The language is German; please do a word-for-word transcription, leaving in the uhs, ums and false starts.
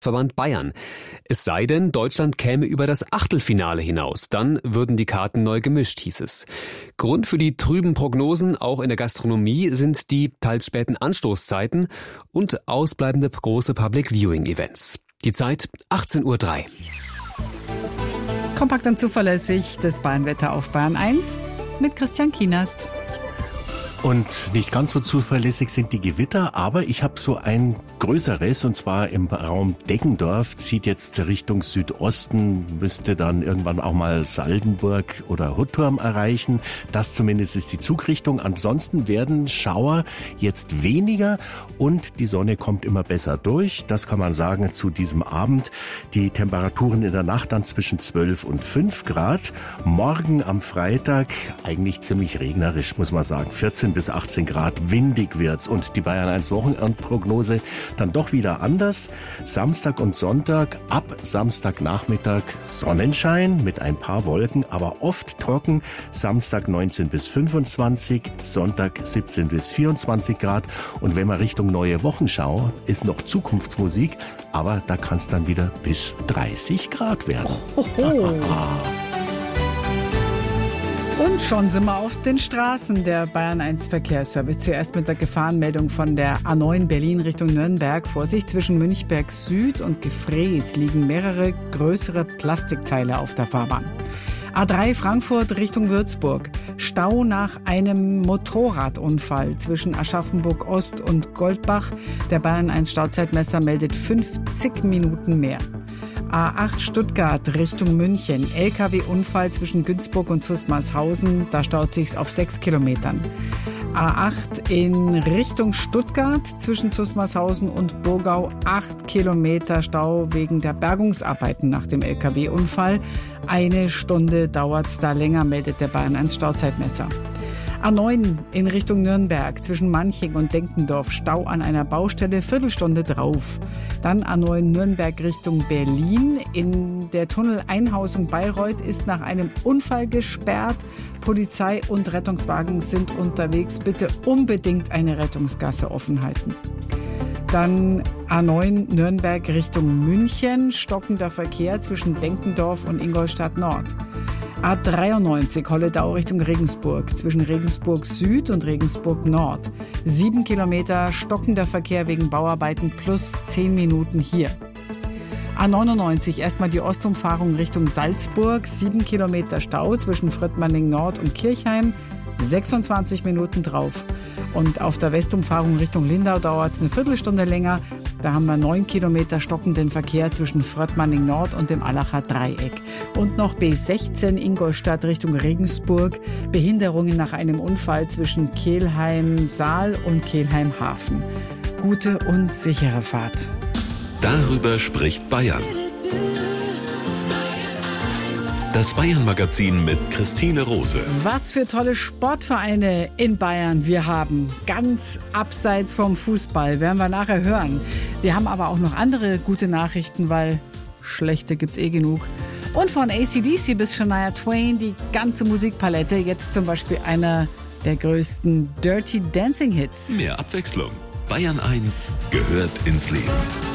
Verband Bayern. Es sei denn, Deutschland käme über das Achtelfinale hinaus. Dann würden die Karten neu gemischt, hieß es. Grund für die trüben Prognosen, auch in der Gastronomie, sind die teils späten Anstoßzeiten und ausbleibende große Public-Viewing-Events. Die Zeit achtzehn Uhr drei. Kompakt und zuverlässig das Bayernwetter auf Bayern eins mit Christian Kienast. Und nicht ganz so zuverlässig sind die Gewitter, aber ich habe so ein größeres, und zwar im Raum Deggendorf, zieht jetzt Richtung Südosten, müsste dann irgendwann auch mal Saldenburg oder Hutturm erreichen. Das zumindest ist die Zugrichtung. Ansonsten werden Schauer jetzt weniger und die Sonne kommt immer besser durch. Das kann man sagen zu diesem Abend. Die Temperaturen in der Nacht dann zwischen zwölf und fünf Grad. Morgen am Freitag eigentlich ziemlich regnerisch, muss man sagen. vierzehn bis achtzehn Grad, windig wird's, und die Bayern eins Wochenendprognose dann doch wieder anders. Samstag und Sonntag, ab Samstagnachmittag Sonnenschein mit ein paar Wolken, aber oft trocken. Samstag neunzehn bis fünfundzwanzig, Sonntag siebzehn bis vierundzwanzig Grad. Und wenn man Richtung neue Wochen schaut, ist noch Zukunftsmusik, aber da kann es dann wieder bis dreißig Grad werden. Ohoho. Und schon sind wir auf den Straßen. Der Bayern eins Verkehrsservice. Zuerst mit der Gefahrenmeldung von der A neun Berlin Richtung Nürnberg. Vorsicht, zwischen Münchberg Süd und Gefrees liegen mehrere größere Plastikteile auf der Fahrbahn. A drei Frankfurt Richtung Würzburg. Stau nach einem Motorradunfall zwischen Aschaffenburg Ost und Goldbach. Der Bayern eins Stauzeitmesser meldet fünfzig Minuten mehr. A acht Stuttgart Richtung München. L K W-Unfall zwischen Günzburg und Zusmarshausen. Da staut sich's auf sechs Kilometern. A acht in Richtung Stuttgart zwischen Zusmarshausen und Burgau. acht Kilometer Stau wegen der Bergungsarbeiten nach dem L K W-Unfall. Eine Stunde dauert's da länger, meldet der Bayern eins Stauzeitmesser. A neun in Richtung Nürnberg zwischen Manching und Denkendorf. Stau an einer Baustelle, Viertelstunde drauf. Dann A neun Nürnberg Richtung Berlin. In der Tunneleinhausung Bayreuth ist nach einem Unfall gesperrt. Polizei und Rettungswagen sind unterwegs. Bitte unbedingt eine Rettungsgasse offen halten. Dann A neun Nürnberg Richtung München. Stockender Verkehr zwischen Denkendorf und Ingolstadt Nord. A dreiundneunzig Holledau Richtung Regensburg, zwischen Regensburg Süd und Regensburg Nord. Sieben Kilometer stockender Verkehr wegen Bauarbeiten plus zehn Minuten hier. A neunundneunzig erstmal die Ostumfahrung Richtung Salzburg. Sieben Kilometer Stau zwischen Fröttmanning Nord und Kirchheim. sechsundzwanzig Minuten drauf. Und auf der Westumfahrung Richtung Lindau dauert es eine Viertelstunde länger. Da haben wir neun Kilometer stockenden Verkehr zwischen Fröttmanning Nord und dem Allacher Dreieck. Und noch B sechzehn Ingolstadt Richtung Regensburg. Behinderungen nach einem Unfall zwischen Kelheim-Saal und Kelheim-Hafen. Gute und sichere Fahrt. Darüber spricht Bayern. Das Bayern-Magazin mit Christine Rose. Was für tolle Sportvereine in Bayern wir haben. Ganz abseits vom Fußball, werden wir nachher hören. Wir haben aber auch noch andere gute Nachrichten, weil schlechte gibt's eh genug. Und von A C D C bis Shania Twain die ganze Musikpalette. Jetzt zum Beispiel einer der größten Dirty Dancing Hits. Mehr Abwechslung. Bayern eins gehört ins Leben.